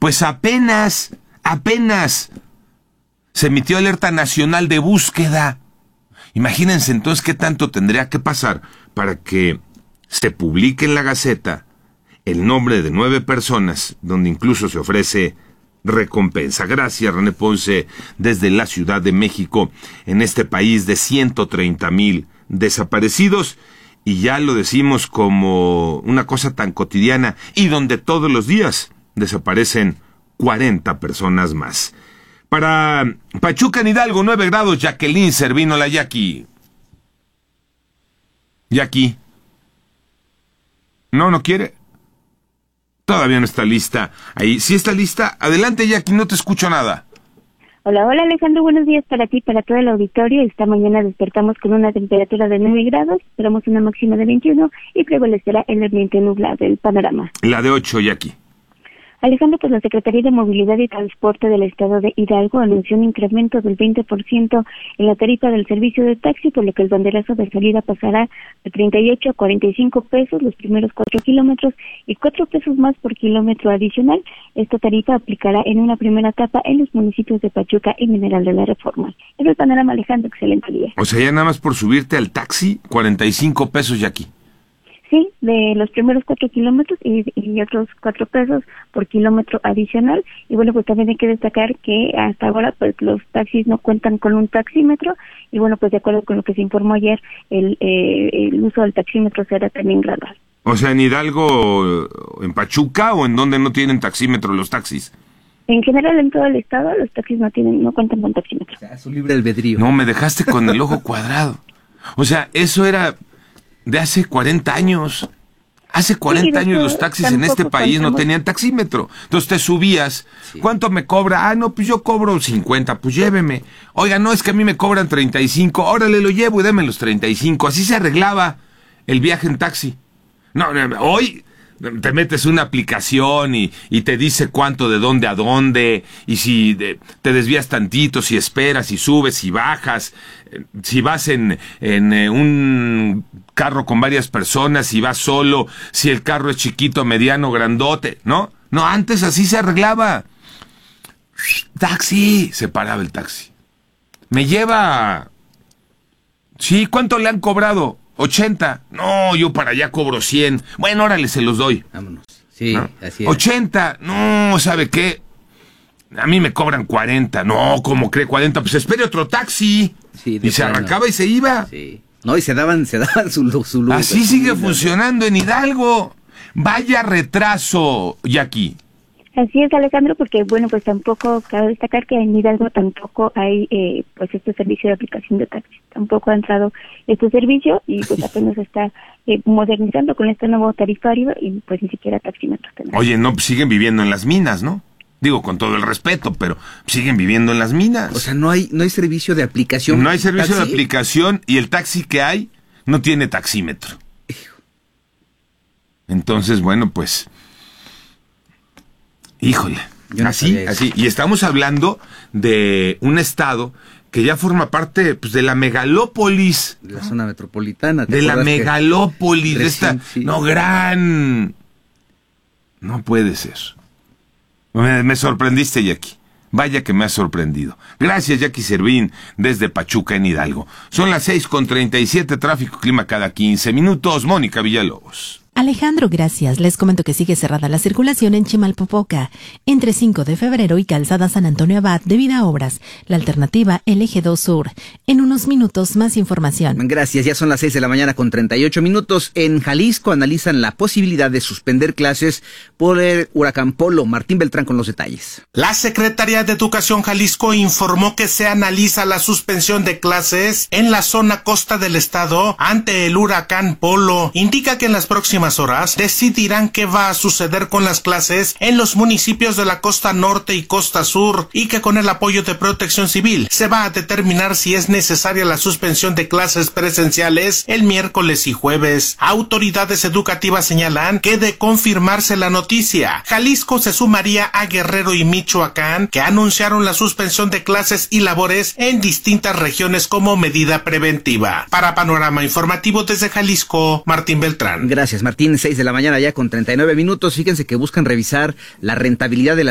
Pues apenas se emitió alerta nacional de búsqueda. Imagínense entonces qué tanto tendría que pasar para que se publique en la Gaceta el nombre de 9 personas, donde incluso se ofrece recompensa. Gracias, René Ponce, desde la Ciudad de México, en este país de 130,000 desaparecidos, y ya lo decimos como una cosa tan cotidiana, y donde todos los días desaparecen 40 personas más. Para Pachuca, en Hidalgo, 9 grados, Jacqueline Servino, la Jackie. Jackie. No quiere. Todavía no está lista. Ahí, sí está lista. Adelante, Jackie, no te escucho nada. Hola Alejandro, buenos días para ti, para todo el auditorio. Esta mañana despertamos con una temperatura de 9 grados, esperamos una máxima de 21 y prevalecerá el ambiente nublado del panorama. La de 8, Jackie. Alejandro, pues la Secretaría de Movilidad y Transporte del Estado de Hidalgo anunció un incremento del 20% en la tarifa del servicio de taxi, por lo que el banderazo de salida pasará de 38 a 45 pesos los primeros 4 kilómetros y 4 pesos más por kilómetro adicional. Esta tarifa aplicará en una primera etapa en los municipios de Pachuca y Mineral de la Reforma. Es el panorama, Alejandro, excelente día. O sea, ya nada más por subirte al taxi, 45 pesos, Jackie. Sí, de los primeros 4 kilómetros y otros 4 pesos por kilómetro adicional. Y bueno, pues también hay que destacar que hasta ahora pues los taxis no cuentan con un taxímetro y bueno, pues de acuerdo con lo que se informó ayer, el uso del taxímetro será también gradual. O sea, en Hidalgo, en Pachuca, ¿o en donde no tienen taxímetro los taxis? En general, en todo el estado, los taxis no cuentan con taxímetro. O sea, su libre albedrío. No, me dejaste con el ojo cuadrado. O sea, eso era de hace 40 años. Hace 40 años los taxis en este país no tenían taxímetro. Entonces te subías. Sí. ¿Cuánto me cobra? No, pues yo cobro 50, pues lléveme. Oiga, no, es que a mí me cobran 35. Órale, lo llevo y deme los 35. Así se arreglaba el viaje en taxi. No, hoy te metes una aplicación y te dice cuánto de dónde a dónde, y si te desvías tantito, si esperas, si subes, si bajas, si vas en un carro con varias personas, si vas solo, si el carro es chiquito, mediano, grandote, ¿no? No, antes así se arreglaba. Taxi, se paraba el taxi. Me lleva... Sí, ¿cuánto le han cobrado? 80. No, yo para allá cobro 100. Bueno, órale, se los doy. Vámonos. Sí, ¿no? Así es. 80. No, ¿sabe qué? A mí me cobran 40. No, ¿cómo cree 40? Pues espere otro taxi. Sí, y se arrancaba y se iba. Sí. No, y se daban su luz. Así sigue funcionando en Hidalgo. Vaya retraso, Jackie. Así es, Alejandro, porque bueno, pues tampoco cabe destacar que en Hidalgo tampoco hay pues este servicio de aplicación de taxi. Tampoco ha entrado este servicio y pues apenas está modernizando con este nuevo tarifario y pues ni siquiera taxímetros tenemos. Oye, no, pues siguen viviendo en las minas, ¿no? Digo, con todo el respeto, pero siguen viviendo en las minas. O sea, no hay servicio de aplicación. No hay servicio de aplicación y el taxi que hay no tiene taxímetro. Entonces, bueno, pues... Híjole, no así. Y estamos hablando de un estado que ya forma parte pues, de la megalópolis. De la zona metropolitana. De la megalópolis, de esta... Sí. No, gran... No puede ser. Me sorprendiste, Jackie. Vaya que me has sorprendido. Gracias, Jackie Servín, desde Pachuca, en Hidalgo. Son las 6:37, tráfico, clima cada 15 minutos. Mónica Villalobos. Alejandro, gracias. Les comento que sigue cerrada la circulación en Chimalpopoca, entre 5 de febrero y Calzada San Antonio Abad, debido a obras. La alternativa, el Eje 2 Sur. En unos minutos, más información. Gracias, ya son las 6 de la mañana con 38 minutos. En Jalisco analizan la posibilidad de suspender clases por el huracán Polo. Martín Beltrán con los detalles. La Secretaría de Educación Jalisco informó que se analiza la suspensión de clases en la zona costa del estado ante el huracán Polo. Indica que en las próximas horas decidirán qué va a suceder con las clases en los municipios de la costa norte y costa sur y que con el apoyo de Protección Civil se va a determinar si es necesaria la suspensión de clases presenciales el miércoles y jueves. Autoridades educativas señalan que de confirmarse la noticia, Jalisco se sumaría a Guerrero y Michoacán, que anunciaron la suspensión de clases y labores en distintas regiones como medida preventiva. Para Panorama Informativo desde Jalisco, Martín Beltrán. Gracias, Martín. 6 de la mañana ya con 39 minutos. Fíjense que buscan revisar la rentabilidad de la